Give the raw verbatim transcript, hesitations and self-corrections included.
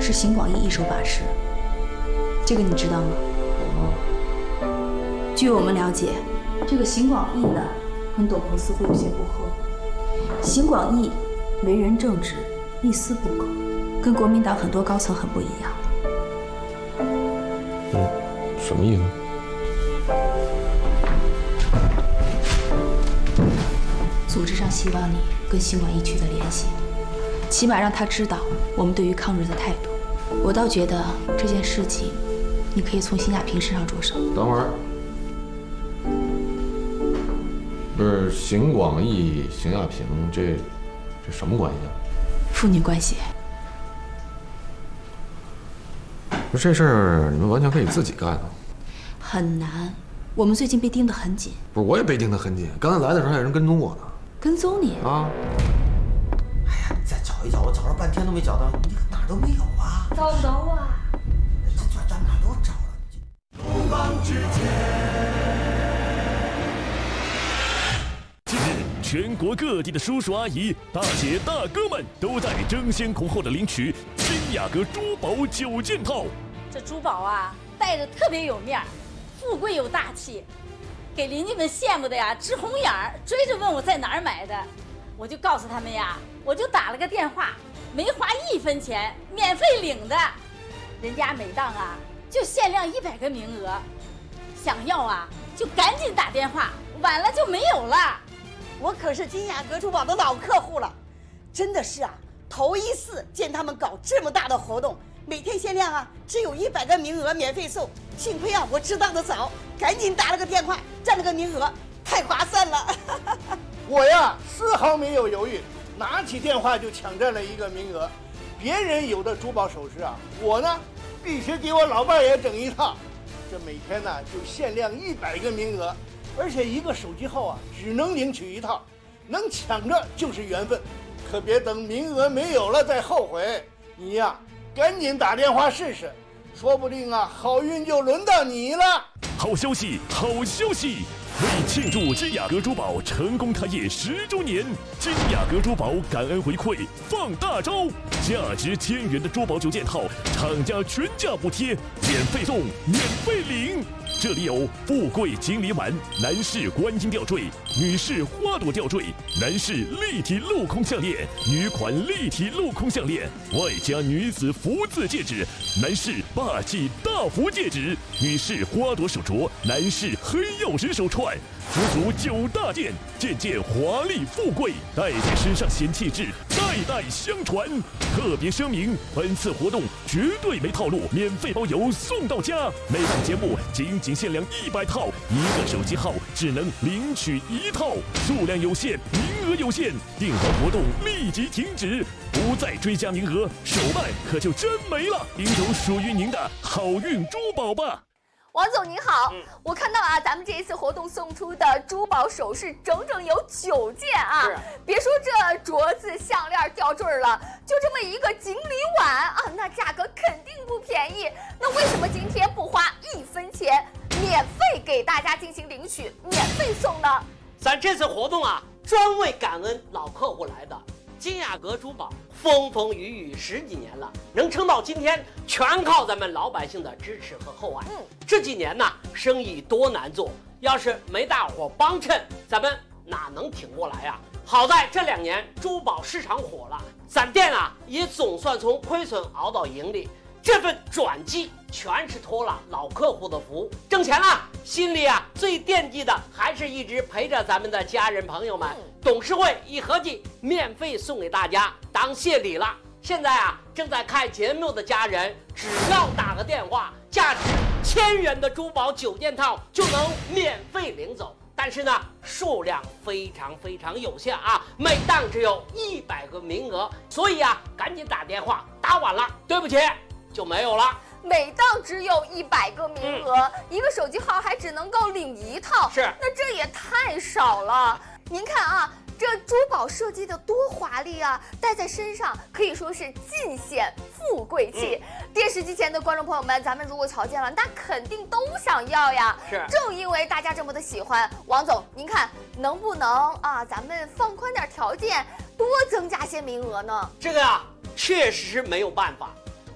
是邢广义一手把持，这个你知道吗？据我们了解，这个邢广义呢，跟董鹏似乎有些不合。邢广义为人正直，一丝不苟，跟国民党很多高层很不一样。 嗯，什么意思？ 组织上希望你跟邢广义取得联系，起码让他知道我们对于抗日的态度。我倒觉得这件事情，你可以从邢亚平身上着手。 等会儿，不是邢广义、邢亚平，这这什么关系啊？ 父女关系。 不是这事儿，你们完全可以自己干啊。 很难，我们最近被盯得很紧。 不是，我也被盯得很紧。刚才来的时候还有人跟踪我呢。 跟踪你啊？ 哎呀，你再找一找，我找了半天都没找到，你哪儿都没有啊？ 找不着啊！ 这这这哪儿都找了。 东方之前。 近日，全国各地的叔叔阿姨、大姐大哥们都在争先恐后的领取金雅阁珠宝九件套。 这珠宝啊，戴着特别有面儿，富贵又大气。给邻居们羡慕的呀，直红眼儿，追着问我在哪儿买的，我就告诉他们呀，我就打了个电话，没花一分钱，免费领的。人家每档啊就限量一百个名额，想要啊就赶紧打电话，晚了就没有了。 我可是金雅阁珠宝的老客户了，真的是啊，头一次见他们搞这么大的活动，每天限量啊，只有一百个名额免费送。幸亏啊，我知道的早，赶紧打了个电话，占了个名额，太划算了。 我呀，丝毫没有犹豫，拿起电话就抢占了一个名额。别人有的珠宝首饰啊，我呢必须给我老伴也整一套。这每天呢就限量一百个名额，而且一个手机号啊只能领取一套，能抢着就是缘分，可别等名额没有了再后悔。你呀，赶紧打电话试试。说不定啊，好运就轮到你了。 好消息，好消息！为庆祝金雅阁珠宝成功开业十周年，金雅阁珠宝感恩回馈放大招，价值千元的珠宝九件套，厂家全价补贴，免费送，免费领。这里有富贵锦鲤碗、男士观音吊坠、女士花朵吊坠、男士立体镂空项链、女款立体镂空项链，外加女子福字戒指、男士霸气大福戒指、女士花朵手镯、男士黑曜石手串，足足九大件，件件华丽富贵，戴在身上显气质，代代相传。特别声明，本次活动绝对没套路，免费包邮送到家。每档节目仅仅限量一百套，一个手机号只能领取一套，数量有限，名额有限，订完活动立即停止，不再追加名额，手办可就真没了。领走属于您的好运珠宝吧。 王总您好，嗯、我看到啊，咱们这一次活动送出的珠宝首饰整整有九件啊！别说这镯子、项链、吊坠了，就这么一个锦鲤碗啊，那价格肯定不便宜。那为什么今天不花一分钱，免费给大家进行领取，免费送呢？ 咱这次活动啊，专为感恩老客户来的。金雅阁珠宝风风雨雨十几年了，能撑到今天，全靠咱们老百姓的支持和厚爱。嗯，这几年呢，生意多难做，要是没大伙帮衬，咱们哪能挺过来呀？好在这两年珠宝市场火了，咱店啊也总算从亏损熬到盈利。这份转机全是托了老客户的福，挣钱了，心里啊最惦记的还是一直陪着咱们的家人朋友们。董事会一合计，免费送给大家当谢礼了。现在啊，正在看节目的家人，只要打个电话，价值千元的珠宝九件套就能免费领走。但是呢，数量非常非常有限啊，每档只有一百个名额，所以啊，赶紧打电话，打晚了，对不起，就没有了。 每档只有一百个名额、嗯，一个手机号还只能够领一套， 是， 那这也太少了。您看啊，这珠宝设计的多华丽啊，戴在身上可以说是尽显富贵气、嗯。电视机前的观众朋友们，咱们如果瞧见了，那肯定都想要呀。 是， 正因为大家这么的喜欢，王总，您看能不能啊，咱们放宽点条件，多增加些名额呢？ 这个呀、啊，确实是没有办法。